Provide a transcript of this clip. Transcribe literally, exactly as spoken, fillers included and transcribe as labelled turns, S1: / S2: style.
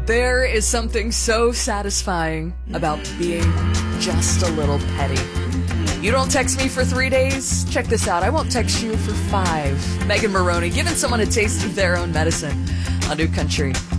S1: There is something so satisfying about being just a little petty. You don't text me for three days? Check this out. I won't text you for five. Megan Maroney giving someone a taste of their own medicine on New Country